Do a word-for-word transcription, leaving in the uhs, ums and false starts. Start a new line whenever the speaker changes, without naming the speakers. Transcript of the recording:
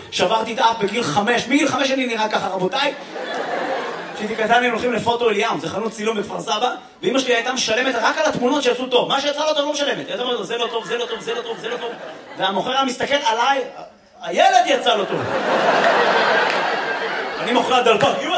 שברתי את האף בגיל חמש, מגיל חמש אני נראה ככה, רבותיי. כשהייתי קטן היינו הולכים לפוטו אליאם, זה חנות צילום בכפר סבא, ואמא שלי הייתה משלמת רק על התמונות שיצאו טוב. מה שיצא לא טוב לא משלמת. היא הייתה אומרת, זה לא טוב, זה לא טוב, זה לא טוב, זה לא טוב. והמוכר היה מסתכל עליי, הילד יצא לו טוב. אני מוכר דלפק,